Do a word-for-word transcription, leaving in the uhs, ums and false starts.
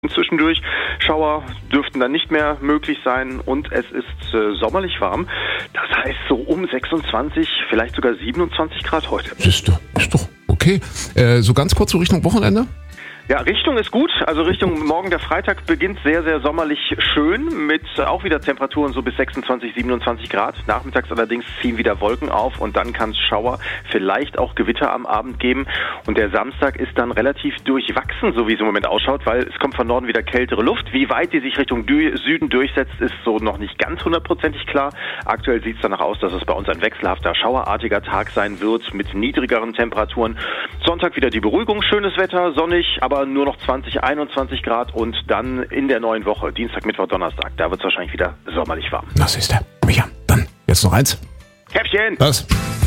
Zwischendurch. Schauer dürften dann nicht mehr möglich sein und es ist äh, sommerlich warm. Das heißt so um sechsundzwanzig, vielleicht sogar siebenundzwanzig Grad heute. Ist doch, ist doch okay. Äh, so ganz kurz so Richtung Wochenende? Ja, Richtung ist gut. Also Richtung morgen der Freitag beginnt sehr, sehr sommerlich schön mit auch wieder Temperaturen so bis sechsundzwanzig, siebenundzwanzig Grad. Nachmittags allerdings ziehen wieder Wolken auf und dann kann es Schauer, vielleicht auch Gewitter am Abend geben. Und der Samstag ist dann relativ durchwachsen, so wie es im Moment ausschaut, weil es kommt von Norden wieder kältere Luft. Wie weit die sich Richtung Dü- Süden durchsetzt, ist so noch nicht ganz hundertprozentig klar. Aktuell sieht es danach aus, dass es bei uns ein wechselhafter, schauerartiger Tag sein wird mit niedrigeren Temperaturen. Sonntag wieder die Beruhigung, schönes Wetter, sonnig, aber nur noch zwanzig, einundzwanzig Grad und dann in der neuen Woche, Dienstag, Mittwoch, Donnerstag, da wird es wahrscheinlich wieder sommerlich warm. Das ist der. Micha, dann jetzt noch eins. Käppchen! Was?